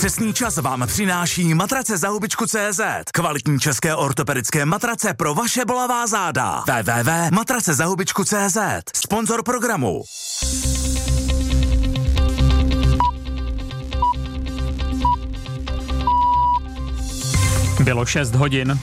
Přesný čas vám přináší matrace za hubičku.cz. Kvalitní české ortopedické matrace pro vaše bolavá záda. www.matracezahubičku.cz. Sponzor programu. Bylo 6 hodin.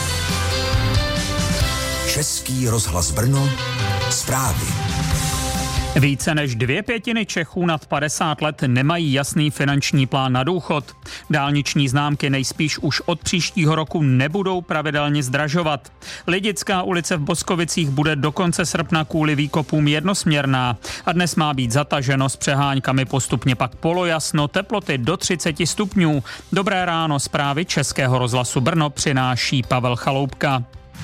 Český rozhlas Brno, zprávy. Více než 2/5 Čechů nad 50 let nemají jasný finanční plán na důchod. Dálniční známky nejspíš už od příštího roku nebudou pravidelně zdražovat. Lidická ulice v Boskovicích bude do konce srpna kvůli výkopům jednosměrná a dnes má být zataženo s přeháňkami, postupně pak polojasno, teploty do 30 stupňů. Dobré ráno, zprávy Českého rozhlasu Brno přináší Pavel Chaloupka.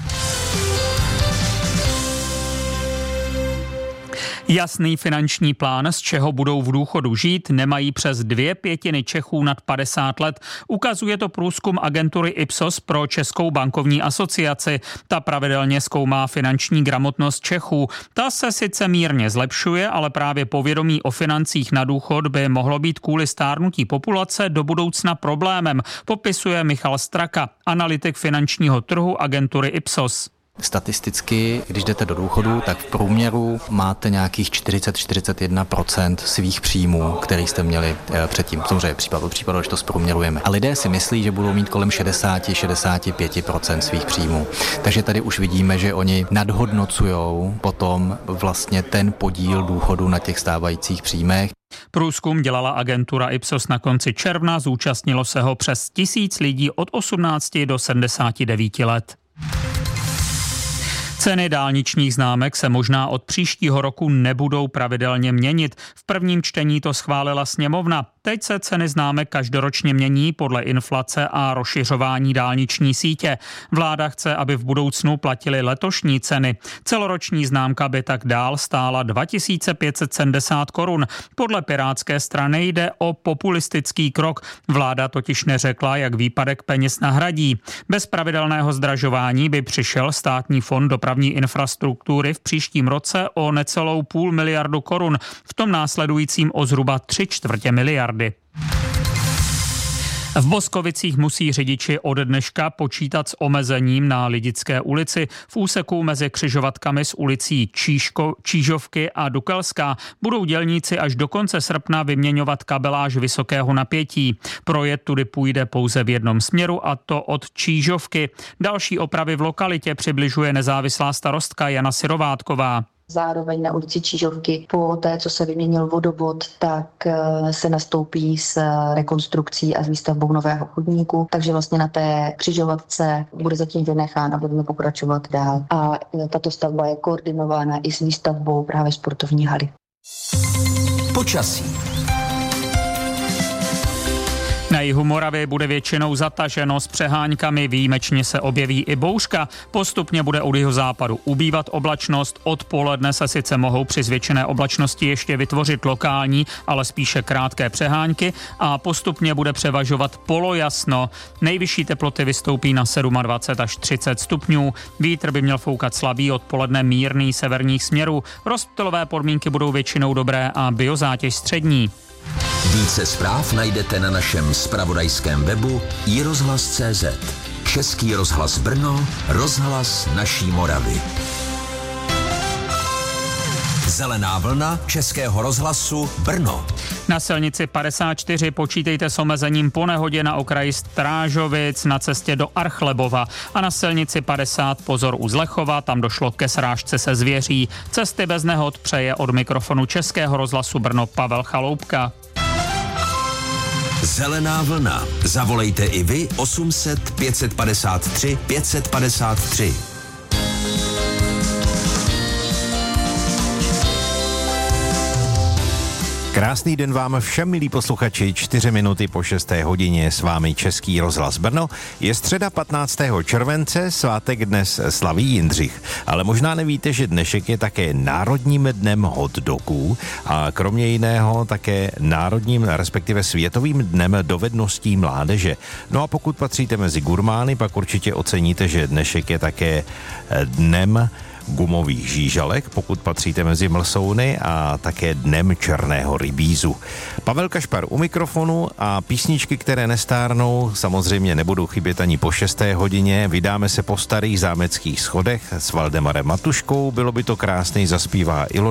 Jasný finanční plán, z čeho budou v důchodu žít, nemají přes 2/5 Čechů nad 50 let. Ukazuje to průzkum agentury Ipsos pro Českou bankovní asociaci. Ta pravidelně zkoumá finanční gramotnost Čechů. Ta se sice mírně zlepšuje, ale právě povědomí o financích na důchod by mohlo být kvůli stárnutí populace do budoucna problémem, popisuje Michal Straka, analytik finančního trhu agentury Ipsos. Statisticky, když jdete do důchodu, tak v průměru máte nějakých 40-41% svých příjmů, který jste měli předtím. Samozřejmě případ od případu, když to zprůměrujeme. A lidé si myslí, že budou mít kolem 60-65% svých příjmů. Takže tady už vidíme, že oni nadhodnocujou potom vlastně ten podíl důchodu na těch stávajících příjmech. Průzkum dělala agentura Ipsos na konci června, zúčastnilo se ho přes 1000 lidí od 18 do 79 let. Ceny dálničních známek se možná od příštího roku nebudou pravidelně měnit. V prvním čtení to schválila sněmovna. Teď se ceny známek každoročně mění podle inflace a rozšiřování dálniční sítě. Vláda chce, aby v budoucnu platily letošní ceny. Celoroční známka by tak dál stála 2570 korun. Podle Pirátské strany jde o populistický krok. Vláda totiž neřekla, jak výpadek peněz nahradí. Bez pravidelného zdražování by přišel Státní fond dopravní infrastruktury v příštím roce o necelou 0,5 miliardy korun, v tom následujícím o zhruba 3/4 miliardy. V Boskovicích musí řidiči od dneška počítat s omezením na Lidické ulici. V úseku mezi křižovatkami s ulicí Čížovky a Dukelská budou dělníci až do konce srpna vyměňovat kabeláž vysokého napětí. Projet tudy půjde pouze v jednom směru, a to od Čížovky. Další opravy v lokalitě přibližuje nezávislá starostka Jana Syrovátková. Zároveň na ulici Čížovky po té, co se vyměnil vodovod, tak se nastoupí s rekonstrukcí a s výstavbou nového chodníku. Takže vlastně na té křižovatce bude zatím vynechán a budeme pokračovat dál. A tato stavba je koordinována i s výstavbou právě sportovní haly. Počasí. Na jihu Moravy bude většinou zataženo s přeháňkami, výjimečně se objeví i bouřka. Postupně bude od jihozápadu ubývat oblačnost, odpoledne se sice mohou při zvětšené oblačnosti ještě vytvořit lokální, ale spíše krátké přehánky a postupně bude převažovat polojasno. Nejvyšší teploty vystoupí na 27 až 30 stupňů. Vítr by měl foukat slabý, odpoledne mírný severních směrů. Rozptylové podmínky budou většinou dobré a biozátěž střední. Více zpráv najdete na našem zpravodajském webu iRozhlas.cz. Český rozhlas Brno, rozhlas naší Moravy. Zelená vlna Českého rozhlasu Brno. Na silnici 54 počítejte s omezením po nehodě na okraji Strážovic na cestě do Archlebova a na silnici 50 pozor u Zlechova, tam došlo ke srážce se zvěří. Cesty bez nehod přeje od mikrofonu Českého rozhlasu Brno Pavel Chaloupka. Zelená vlna. Zavolejte i vy 800 553 553. Krásný den vám všem, milí posluchači, 4 minuty po 6. hodině, s vámi Český rozhlas Brno. Je středa 15. července, svátek dnes slaví Jindřich, ale možná nevíte, že dnešek je také národním dnem hot dogů a kromě jiného také národním, respektive světovým dnem dovedností mládeže. No a pokud patříte mezi gurmány, pak určitě oceníte, že dnešek je také dnem gumových žížalek, pokud patříte mezi mlsouny, a také dnem černého rybízu. Pavel Kašpar u mikrofonu a písničky, které nestárnou, samozřejmě nebudou chybět ani po 6. hodině. Vydáme se po starých zámeckých schodech s Valdemarem Matuškou, Bylo by to krásnej zaspívá Ilona